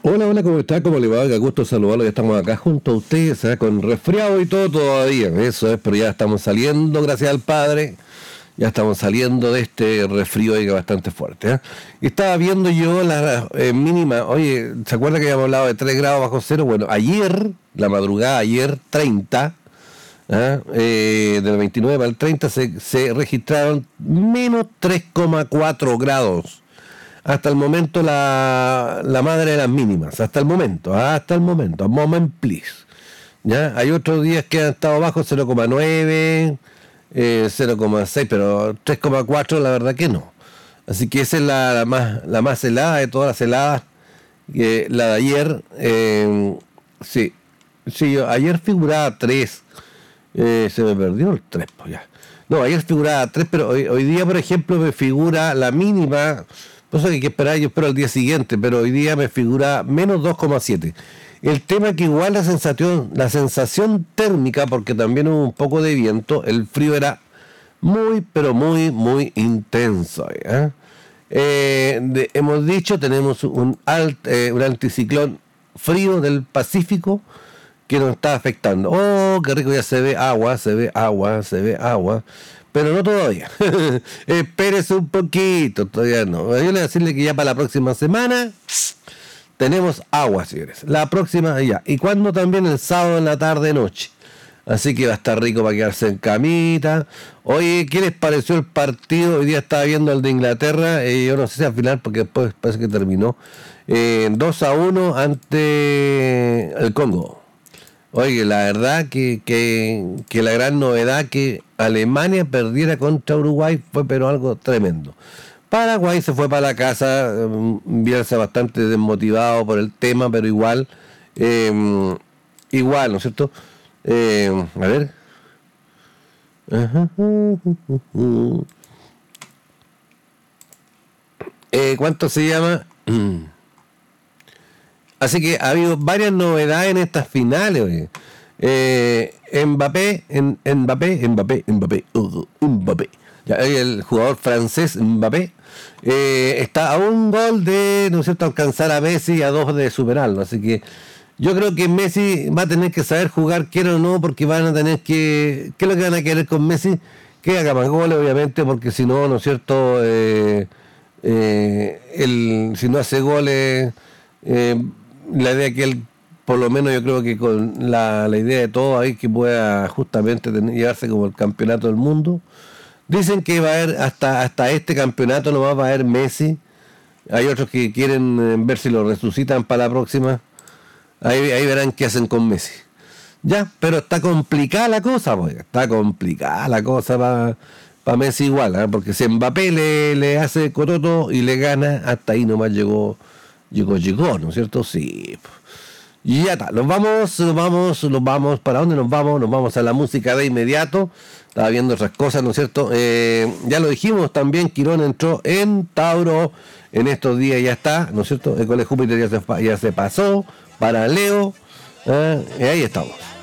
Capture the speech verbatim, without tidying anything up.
Hola, hola, ¿cómo está? ¿Cómo le va? Qué gusto saludarlo. Ya estamos acá junto a ustedes, ¿eh? Con resfriado y todo todavía. Eso es, pero ya estamos saliendo, gracias al Padre. Ya estamos saliendo de este resfrío ahí que es bastante fuerte. ¿eh? Y estaba viendo yo la eh, mínima. Oye, ¿se acuerda que habíamos hablado de tres grados bajo cero? Bueno, ayer, la madrugada, ayer treinta, ¿eh? Eh, del veintinueve al treinta, se, se registraron menos tres coma cuatro grados. Hasta el momento la, la madre de las mínimas, hasta el momento, hasta el momento, moment please. ¿Ya? Hay otros días que han estado bajo cero coma nueve, eh, cero coma seis, pero tres coma cuatro la verdad que no. Así que esa es la, la más la más helada de todas las heladas, eh, la de ayer. Eh, sí, sí, yo, ayer figuraba tres, eh, se me perdió el tres, pues ya. No, ayer figuraba tres, pero hoy, hoy día, por ejemplo, me figura la mínima. Cosa que hay que esperar, yo espero al día siguiente, pero hoy día me figura menos dos coma siete. El tema es que igual la sensación, la sensación térmica, porque también hubo un poco de viento, el frío era muy, pero muy, muy intenso. ¿eh? Eh, de, hemos dicho, tenemos un, alt, eh, un anticiclón frío del Pacífico que nos está afectando. Oh, qué rico, ya se ve agua, se ve agua, se ve agua. Pero no todavía. Espérese un poquito, todavía no. Yo le voy a decirle que ya para la próxima semana tenemos agua, señores. La próxima ya. Y cuando también el sábado en la tarde noche. Así que va a estar rico para quedarse en camita. Oye, ¿qué les pareció el partido? Hoy día estaba viendo el de Inglaterra. Eh, yo no sé si al final, porque después parece que terminó. Eh, dos a uno ante el Congo. Oye, la verdad que, que, que la gran novedad que Alemania perdiera contra Uruguay fue pero algo tremendo. Paraguay se fue para la casa, viéndose bastante desmotivado por el tema, pero igual, eh, igual, ¿no es cierto? Eh, a ver. Eh, ¿Cuánto se llama? Así que ha habido varias novedades en estas finales, oye. Eh, Mbappé, en, Mbappé, Mbappé, Mbappé, uh, Mbappé. Ya, el jugador francés Mbappé eh, está a un gol de, ¿no es cierto?, alcanzar a Messi y a dos de superarlo. Así que yo creo que Messi va a tener que saber jugar, quiera o no, porque van a tener que, ¿qué es lo que van a querer con Messi? Que haga más goles, obviamente, porque si no, ¿no es cierto?, eh, eh, el, si no hace goles, eh, la idea que él, por lo menos yo creo que con la, la idea de todo ahí, que pueda justamente tener, llevarse como el campeonato del mundo. Dicen que va a haber hasta hasta este campeonato nomás va a haber Messi. Hay otros que quieren eh, ver si lo resucitan para la próxima. Ahí, ahí verán qué hacen con Messi. Ya, pero está complicada la cosa, pues. Está complicada la cosa para pa Messi igual, ¿eh? Porque si Mbappé le, le hace coroto y le gana, hasta ahí nomás llegó, llegó, llegó, ¿no es cierto? Sí. Y ya está, nos vamos, nos vamos, nos vamos, ¿para dónde nos vamos? Nos vamos a la música de inmediato. Estaba viendo otras cosas, ¿no es cierto? Eh, ya lo dijimos también, Quirón entró en Tauro en estos días, ya está, ¿no es cierto? El Cole Júpiter ya se, ya se pasó para Leo, ¿eh? Y ahí estamos.